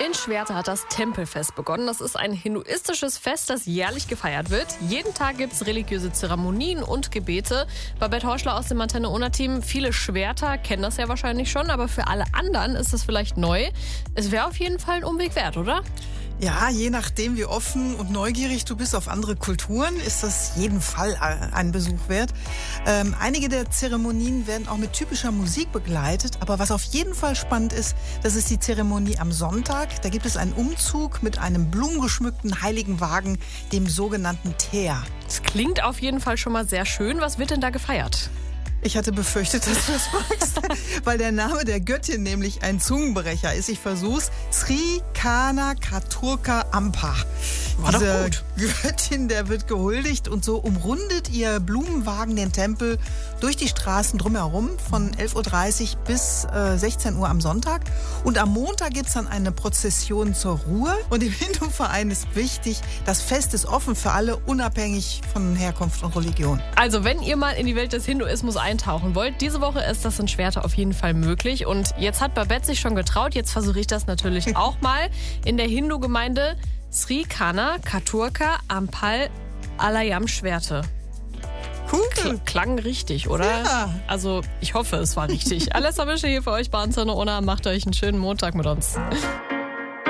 In Schwerte hat das Tempelfest begonnen. Das ist ein hinduistisches Fest, das jährlich gefeiert wird. Jeden Tag gibt es religiöse Zeremonien und Gebete. Babette Horschler aus dem Antenne Ona-Team, viele Schwerter kennen das ja wahrscheinlich schon, aber für alle anderen ist das vielleicht neu. Es wäre auf jeden Fall ein Umweg wert, oder? Ja, je nachdem, wie offen und neugierig du bist auf andere Kulturen, ist das jeden Fall ein Besuch wert. Einige der Zeremonien werden auch mit typischer Musik begleitet. Aber was auf jeden Fall spannend ist, das ist die Zeremonie am Sonntag. Da gibt es einen Umzug mit einem blumengeschmückten heiligen Wagen, dem sogenannten Teer. Das klingt auf jeden Fall schon mal sehr schön. Was wird denn da gefeiert? Ich hatte befürchtet, dass du das fragst, weil der Name der Göttin nämlich ein Zungenbrecher ist. Ich versuch's. Sri Kana Katurka Ampa. War doch Diese gut. Göttin, der wird gehuldigt und so umrundet ihr Blumenwagen den Tempel durch die Straßen drumherum von 11.30 Uhr bis 16 Uhr am Sonntag. Und am Montag gibt's dann eine Prozession zur Ruhe. Und im Hindu-Verein ist wichtig, das Fest ist offen für alle, unabhängig von Herkunft und Religion. Also, wenn ihr mal in die Welt des Hinduismus eintauchen wollt, diese Woche ist das in Schwerte auf jeden Fall möglich. Und jetzt hat Babette sich schon getraut, jetzt versuche ich das natürlich auch mal. In der Hindu-Gemeinde Sri Kana Katurka Ampal Alayam Schwerte. Cool. Klang richtig, oder? Ja. Also, ich hoffe, es war richtig. Alessa Wische hier für euch bei Antenne Ona. Macht euch einen schönen Montag mit uns.